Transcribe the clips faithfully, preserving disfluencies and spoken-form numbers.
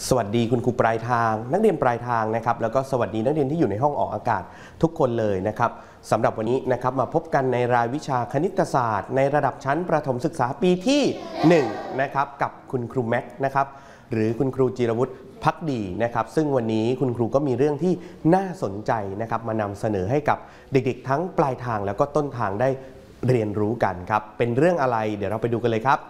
สวัสดีคุณครูปลายทางนักเรียนปลายทางนะครับแล้วก็สวัสดีนักเรียนที่อยู่ในห้องออกอากาศทุกคนเลยนะครับสำหรับวันนี้นะครับมาพบกันในรายวิชาคณิตศาสตร์ในระดับชั้นประถมศึกษาปีที่หนึ่งนะครับกับคุณครูแม็กนะครับหรือคุณครูจิรวุฒิภักดีนะครับซึ่งวันนี้คุณครูก็มีเรื่องที่น่าสนใจนะครับมานำเสนอให้กับเด็กๆทั้งปลายทางแล้วก็ต้นทางได้เรียนรู้กันครับเป็นเรื่องอะไรเดี๋ยวเราไปดูกันเลยครับ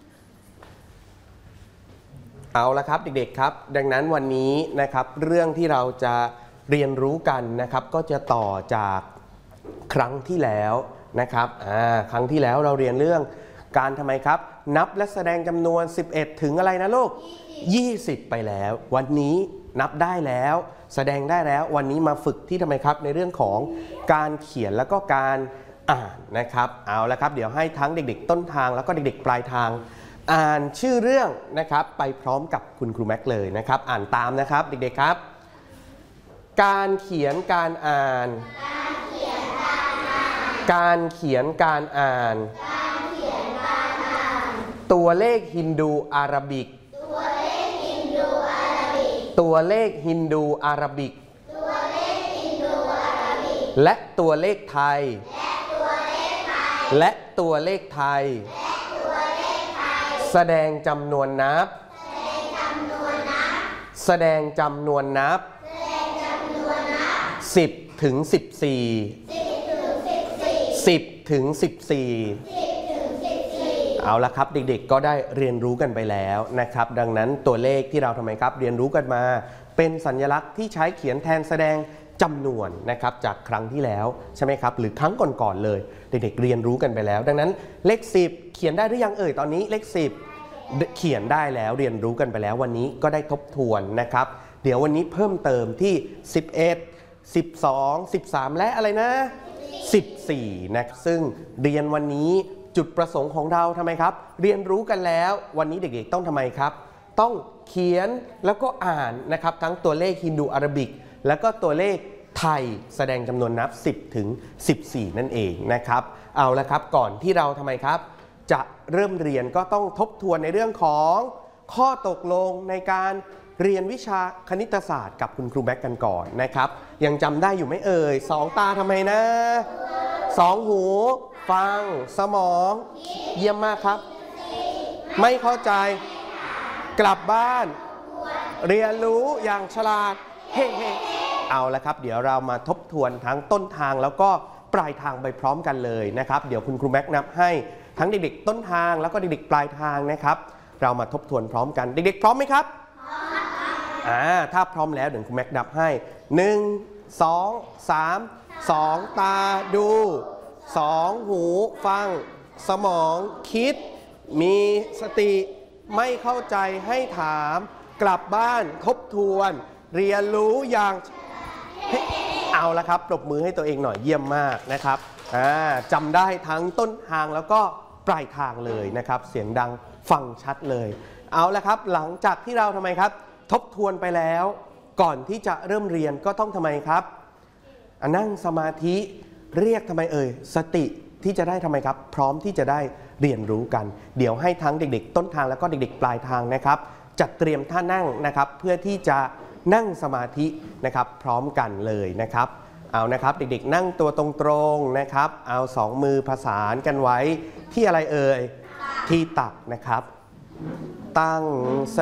เอาละครับเด็กๆครับดังนั้นวันนี้นะครับเรื่องที่เราจะเรียนรู้กันนะครับก็จะต่อจากครั้งที่แล้วนะครับอ่าครั้งที่แล้วเราเรียนเรื่องการทำไมครับนับและแสดงจำนวนสิบเอ็ดถึงอะไรนะลูกยี่สิบไปแล้ววันนี้นับได้แล้วแสดงได้แล้ววันนี้มาฝึกที่ทำไมครับในเรื่องของการเขียนแล้วก็การอ่านนะครับเอาละครับเดี๋ยวให้ทั้งเด็กๆต้นทางแล้วก็เด็กๆปลายทางอ่านชื่อเรื่องนะครับไปพร้อมกับคุณครูแม็กเลยนะครับอ่านตามนะครับเด็กๆครับการเขียนการอ่านการเขียนการอ่านตัวเลขฮินดูอาราบิกตัวเลขฮินดูอาราบิกและตัวเลขไทยและตัวเลขไทยแสดงจำนวนนับแสดงจำนวนนับสิบถึงสิบสี่สิบถึงสิบสี่เอาละครับเด็กๆก็ได้เรียนรู้กันไปแล้วนะครับดังนั้นตัวเลขที่เราทำไมครับเรียนรู้กันมาเป็นสัญลักษณ์ที่ใช้เขียนแทนแสดงจำนวนนะครับจากครั้งที่แล้วใช่ไหมครับหรือครั้งก่อนๆเลยเด็กๆเรียนรู้กันไปแล้วดังนั้นเลขสิบเขียนได้หรือยังเอ่ยตอนนี้เลขสิบเขียนได้แล้วเรียนรู้กันไปแล้ววันนี้ก็ได้ทบทวนนะครับเดี๋ยววันนี้เพิ่มเติมที่สิบเอ็ด สิบสอง สิบสามและอะไรนะสิบสี่นะซึ่งเรียนวันนี้จุดประสงค์ของเราทำไมครับเรียนรู้กันแล้ววันนี้เด็กๆต้องทำไมครับต้องเขียนแล้วก็อ่านนะครับทั้งตัวเลขฮินดูอาราบิกแล้วก็ตัวเลขไทยแสดงจำนวนนับสิบถึงสิบสี่นั่นเองนะครับเอาละครับก่อนที่เราทำไมครับจะเริ่มเรียนก็ต้องทบทวนในเรื่องของข้อตกลงในการเรียนวิชาคณิตศาสตร์กับคุณครูแบ็กกันก่อนนะครับยังจำได้อยู่ไหมเอ่ยสองตาทำไมนะสองหูฟังสมองเยี่ยมมากครับไม่เข้าใจกลับบ้านเรียนรู้อย่างฉลาดเฮ้ๆเอาละครับเดี๋ยวเรามาทบทวนทั้งต้นทางแล้วก็ปลายทางไปพร้อมกันเลยนะครับเดี๋ยวคุณครูแม็กนับให้ทั้งเด็กๆต้นทางแล้วก็เด็กๆปลายทางนะครับเรามาทบทวนพร้อมกันเด็กๆพร้อมไหมครับพร้อมค่ะอ่าถ้าพร้อมแล้วเดี๋ยวคุณแม็กนับให้หนึ่ง สอง สามสองตาดูสองหูฟังสมองคิดมีสติไม่เข้าใจให้ถามกลับบ้านทบทวนเรียนรู้อย่างเอาละครับปรบมือให้ตัวเองหน่อยเยี่ยมมากนะครับจำได้ทั้งต้นทางแล้วก็ปลายทางเลยนะครับเสียงดังฟังชัดเลยเอาละครับหลังจากที่เราทำไมครับทบทวนไปแล้วก่อนที่จะเริ่มเรียนก็ต้องทำไมครับนั่งสมาธิเรียกทำไมเอ่ยสติที่จะได้ทำไมครับพร้อมที่จะได้เรียนรู้กันเดี๋ยวให้ทั้งเด็กๆต้นทางแล้วก็เด็กๆปลายทางนะครับจัดเตรียมท่านั่งนะครับเพื่อที่จะนั่งสมาธินะครับพร้อมกันเลยนะครับเอานะครับเด็กๆนั่งตัวตรงๆนะครับเอาสองมือผสานกันไว้ที่อะไรเอ่ยที่ตักนะครับตั้งส